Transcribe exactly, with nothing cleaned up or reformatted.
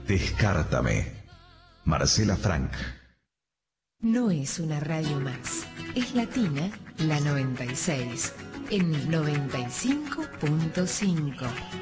Descártame. Marcela Frank. No es una radio más. Es Latina, la noventa y seis, en noventa y cinco punto cinco.